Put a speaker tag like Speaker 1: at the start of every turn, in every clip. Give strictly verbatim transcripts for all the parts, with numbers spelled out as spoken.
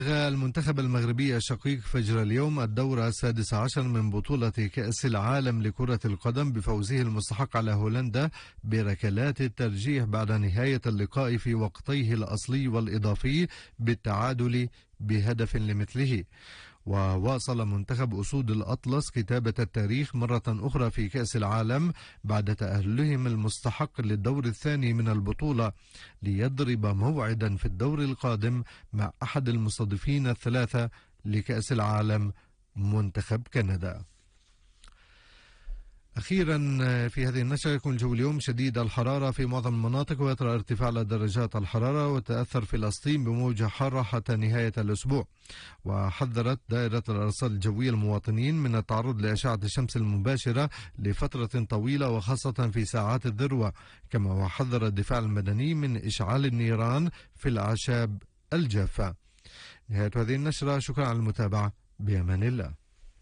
Speaker 1: المنتخب المغربي الشقيق فجر اليوم الدورة السادسة عشر من بطولة كأس العالم لكرة القدم بفوزه المستحق على هولندا بركلات الترجيح بعد نهاية اللقاء في وقتيه الأصلي والإضافي بالتعادل بهدف لمثله. وواصل منتخب أسود الأطلس كتابة التاريخ مرة أخرى في كأس العالم بعد تأهلهم المستحق للدور الثاني من البطولة ليضرب موعدا في الدور القادم مع أحد المستضيفين الثلاثة لكأس العالم منتخب كندا. أخيرا في هذه النشرة، يكون الجو اليوم شديد الحرارة في معظم المناطق ويطرأ ارتفاع لدرجات الحرارة وتأثر فلسطين بموجة حارة حتى نهاية الأسبوع. وحذرت دائرة الأرصاد الجوية المواطنين من التعرض لأشعة الشمس المباشرة لفترة طويلة وخاصة في ساعات الذروة، كما وحذر الدفاع المدني من إشعال النيران في الأعشاب الجافة. نهاية هذه النشرة، شكرا على المتابعة، بأمان الله.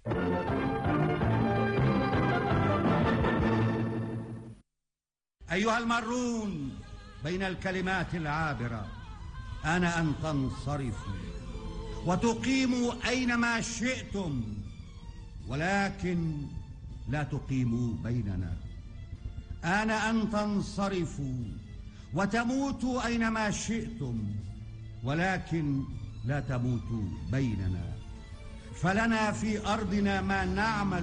Speaker 2: أيها المارون بين الكلمات العابرة، أنا أن تنصرفوا وتقيموا أينما شئتم، ولكن لا تقيموا بيننا. أنا أن تنصرفوا وتموتوا أينما شئتم، ولكن لا تموتوا بيننا. فلنا في أرضنا ما نعمل